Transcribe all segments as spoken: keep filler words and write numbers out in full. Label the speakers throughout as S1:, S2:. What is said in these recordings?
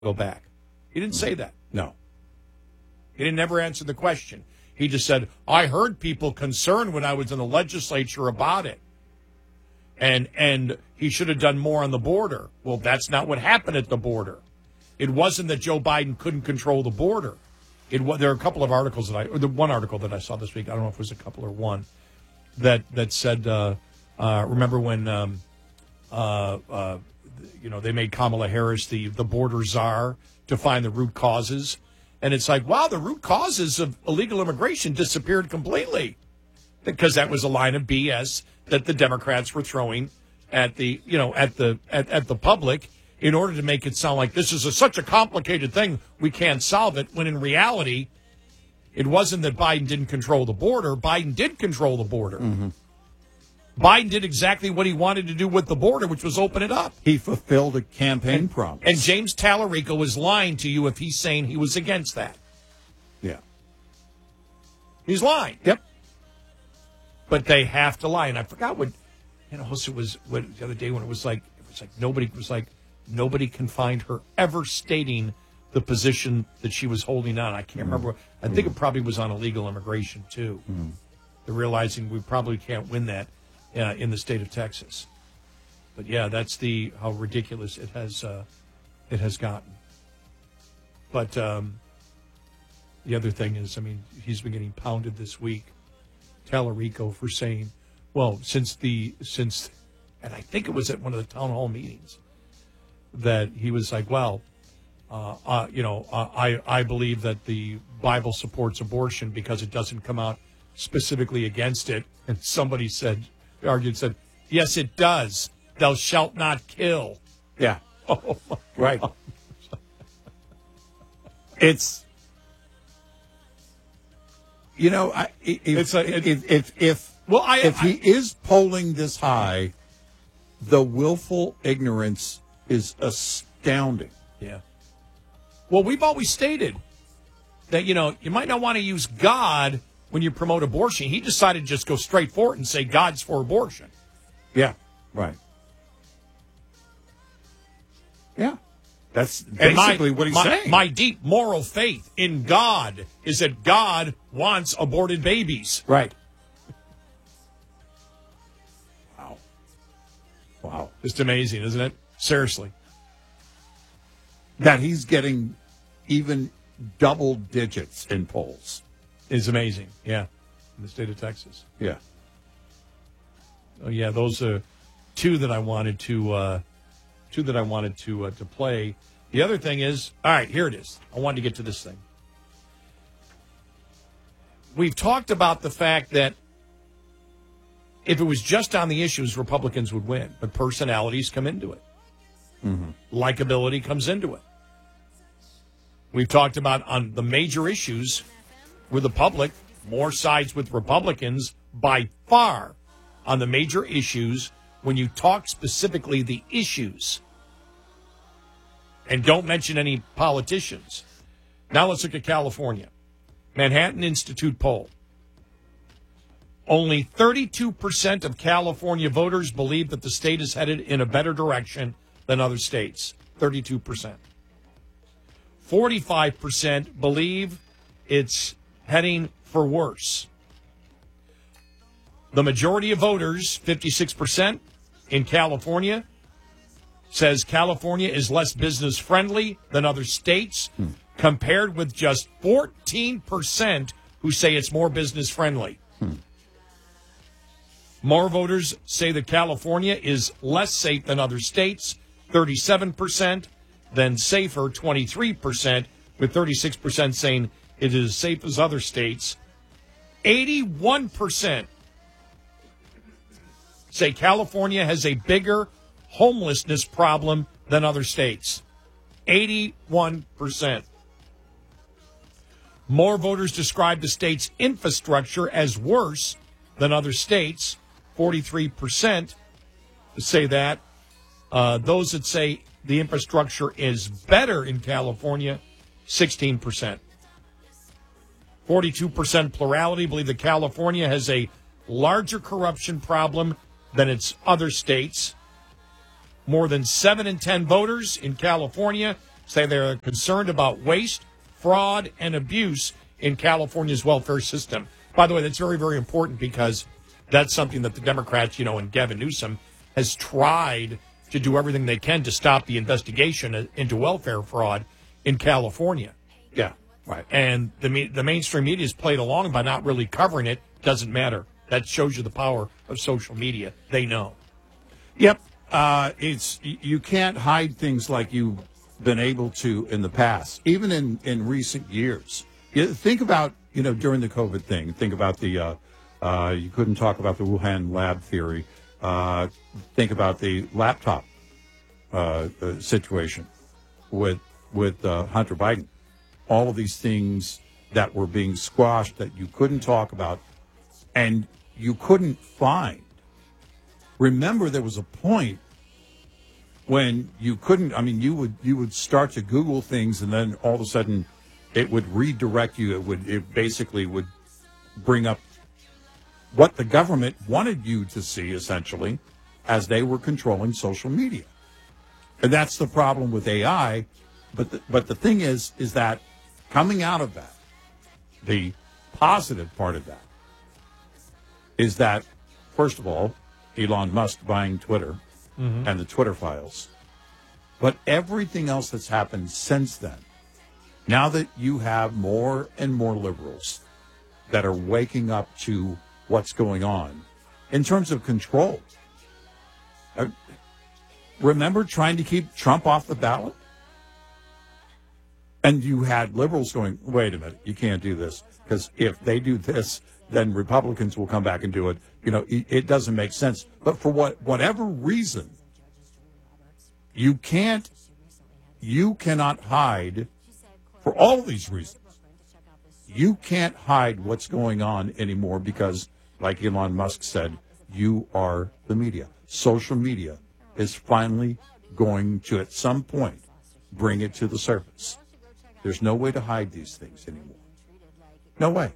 S1: go back. He didn't say that.
S2: No.
S1: He didn't never answer the question. He just said, I heard people concerned when I was in the legislature about it. And and he should have done more on the border. Well, that's not what happened at the border. It wasn't that Joe Biden couldn't control the border. It was, there are a couple of articles that I, or the one article that I saw this week, I don't know if it was a couple or one, that that said, uh, uh, remember when, um, uh, uh, you know, they made Kamala Harris the, the border czar to find the root causes. And it's like, wow, the root causes of illegal immigration disappeared completely. Because that was a line of B S that the Democrats were throwing at the, you know, at the at, at the public in order to make it sound like this is a, such a complicated thing, we can't solve it, when in reality, it wasn't that Biden didn't control the border. Biden did control the border.
S2: Mm-hmm.
S1: Biden did exactly what he wanted to do with the border, which was open it up.
S2: He fulfilled a campaign
S1: and,
S2: promise.
S1: And James Tallarico was lying to you if he's saying he was against that.
S2: Yeah.
S1: He's lying.
S2: Yep.
S1: But they have to lie. And I forgot what, you know, it was what, the other day when it was like, it was like nobody was like, nobody can find her ever stating the position that she was holding on. I can't mm. remember. I think mm. it probably was on illegal immigration, too. Mm. They're realizing we probably can't win that uh, in the state of Texas. But, yeah, that's the how ridiculous it has uh, it has gotten. But um, the other thing is, I mean, he's been getting pounded this week, Tallarico, for saying, well, since the, since, and I think it was at one of the town hall meetings, that he was like, well, uh, uh, you know, uh, I, I believe that the Bible supports abortion because it doesn't come out specifically against it. And somebody said, argued, said, yes, it does. Thou shalt not kill.
S2: Yeah.
S1: Oh, my
S2: right.
S1: God.
S2: It's, you know, I, if,
S1: it's a, it,
S2: if, if, if,
S1: well, I,
S2: if
S1: I,
S2: he is polling this high, the willful ignorance is astounding.
S1: Yeah. Well, we've always stated that, you know, you might not want to use God when you promote abortion. He decided to just go straight for it and say God's for abortion.
S2: Yeah, right. Yeah. That's basically
S1: my,
S2: what he's
S1: my,
S2: saying.
S1: My deep moral faith in God is that God wants aborted babies.
S2: Right. Wow. Wow.
S1: Just amazing, isn't it? Seriously.
S2: That he's getting even double digits in polls
S1: is amazing. Yeah. In the state of Texas.
S2: Yeah.
S1: Oh, yeah, those are two that I wanted to uh, two that I wanted to uh, to play. The other thing is, all right, here it is. I wanted to get to this thing. We've talked about the fact that if it was just on the issues, Republicans would win, but personalities come into it.
S2: Mm-hmm.
S1: Likability comes into it. We've talked about on the major issues with the public, more sides with Republicans by far on the major issues when you talk specifically the issues. And don't mention any politicians. Now let's look at California. Manhattan Institute poll. Only thirty-two percent of California voters believe that the state is headed in a better direction than other states. thirty-two percent. forty-five percent believe it's heading for worse. The majority of voters, fifty-six percent in California, says California is less business friendly than other states, hmm. compared with just fourteen percent who say it's more business friendly. Hmm. More voters say that California is less safe than other states, thirty-seven percent, than safer, twenty-three percent, with thirty-six percent saying it is as safe as other states. eighty-one percent say California has a bigger homelessness problem than other states. eighty-one percent. More voters describe the state's infrastructure as worse than other states. forty-three percent say that. Uh, those that say the infrastructure is better in California, sixteen percent. forty-two percent plurality believe that California has a larger corruption problem than its other states. More than seven in ten voters in California say they're concerned about waste, fraud, and abuse in California's welfare system. By the way, that's very, very important because that's something that the Democrats, you know, and Gavin Newsom has tried to do everything they can to stop the investigation into welfare fraud in California.
S2: Yeah, right.
S1: And the me- the mainstream media has played along by not really covering it. Doesn't matter. That shows you the power of social media. They know.
S2: Yep. Uh, it's you can't hide things like you've been able to in the past, even in, in recent years. You think about, you know, during the COVID thing, think about the, uh, uh, you couldn't talk about the Wuhan lab theory. Uh, think about the laptop uh, uh, situation with, with uh, Hunter Biden. All of these things that were being squashed that you couldn't talk about and you couldn't find. Remember, there was a point when you couldn't, I mean, you would you would start to Google things and then all of a sudden it would redirect you. It would, it basically would bring up what the government wanted you to see, essentially, as they were controlling social media. And that's the problem with A I. But the, but the thing is, is that coming out of that, the positive part of that is that, first of all, Elon Musk buying Twitter mm-hmm. and the Twitter files. But everything else that's happened since then, now that you have more and more liberals that are waking up to what's going on in terms of control. Uh, remember trying to keep Trump off the ballot? And you had liberals going, wait a minute, you can't do this. Because if they do this, then Republicans will come back and do it. You know, it, it doesn't make sense. But for what whatever reason, you can't, you cannot hide, for all these reasons, you can't hide what's going on anymore because, like Elon Musk said, you are the media. Social media is finally going to, at some point, bring it to the surface. There's no way to hide these things anymore. No way.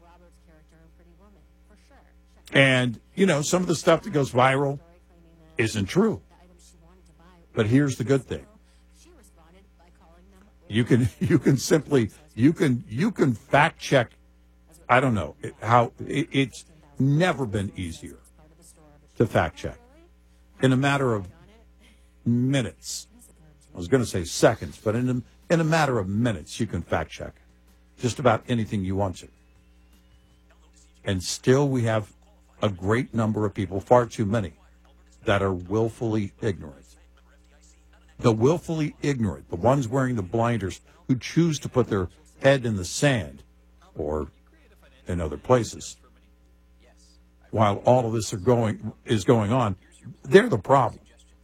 S2: And, you know, some of the stuff that goes viral isn't true. But here's the good thing. You can you can simply you can you can fact check. I don't know it, how it, it's never been easier to fact check. In a matter of minutes, I was going to say seconds, but in a, in a matter of minutes, you can fact check just about anything you want to. And still, we have a great number of people, far too many, that are willfully ignorant. The willfully ignorant, the ones wearing the blinders, who choose to put their head in the sand or in other places while all of this are going is going on, they're the problem.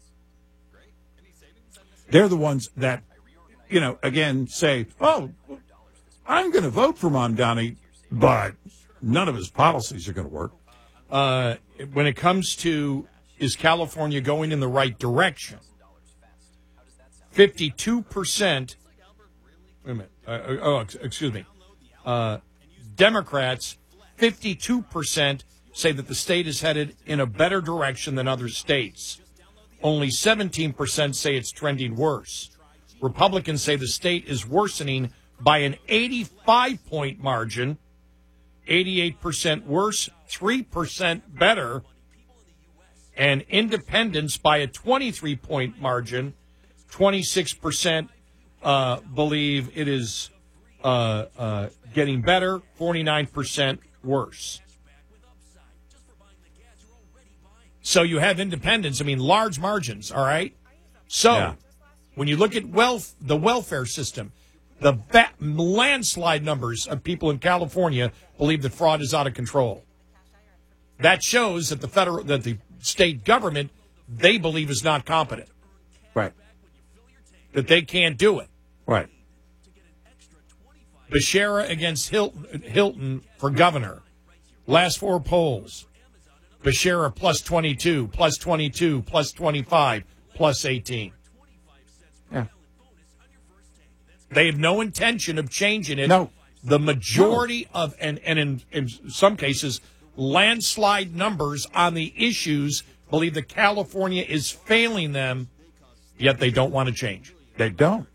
S2: They're the ones that, you know, again, say, oh, I'm going to vote for Mamdani, but none of his policies are going to work.
S1: Uh, when it comes to, is California going in the right direction? fifty-two percent, wait a minute, uh, oh, excuse me, uh, Democrats, fifty-two percent say that the state is headed in a better direction than other states. Only seventeen percent say it's trending worse. Republicans say the state is worsening by an eighty-five point margin, eighty-eight percent worse, three percent better, and independents by a twenty-three point margin. twenty-six percent uh, believe it is uh, uh, getting better, forty-nine percent worse. So you have independents, I mean, large margins, all right? So yeah. When you look at wealth, the welfare system, the ba- landslide numbers of people in California believe that fraud is out of control. That shows that the federal, that the state government, they believe is not competent.
S2: Right.
S1: That they can't do it.
S2: Right.
S1: Becerra against Hilton, Hilton for governor. Last four polls. Becerra plus twenty-two, plus twenty-two, plus twenty-five, plus eighteen.
S2: Yeah.
S1: They have no intention of changing it.
S2: No.
S1: The majority no. of, and, and in, in some cases, landslide numbers on the issues believe that California is failing them, yet they don't want to change.
S2: They don't.